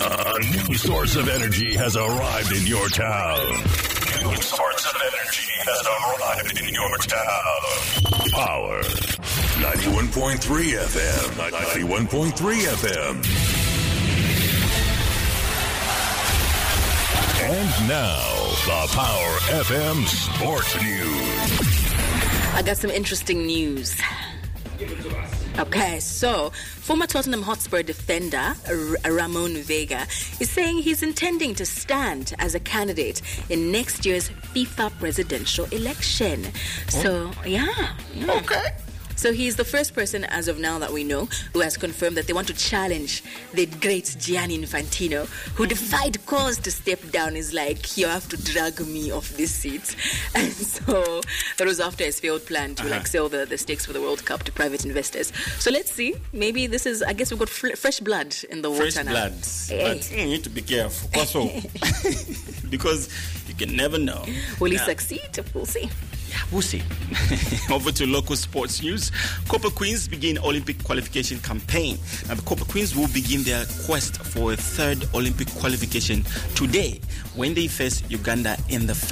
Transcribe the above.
A new source of energy has arrived in your town. New source of energy has arrived in your town. Power 91.3 FM. 91.3 FM. And now, the Power FM Sports News. I got some interesting news. Okay, so former Tottenham Hotspur defender Ramon Vega is saying he's intending to stand as a candidate in next year's FIFA presidential election. So, yeah. Okay. So he's the first person as of now that we know who has confirmed that they want to challenge the great Gianni Infantino, who defied calls to step down. Is like, you have to drag me off this seat. And so that was after his failed plan to sell the stakes for the World Cup to private investors. So let's see. Maybe this is, I guess we've got fresh blood in the water now. Blood. But you need to be careful. Also, because you can never know. Will he succeed? We'll see. Yeah, we'll see. Over to local sports news. Copper Queens begin Olympic qualification campaign. Now, the Copper Queens will begin their quest for a third Olympic qualification today when they face Uganda in the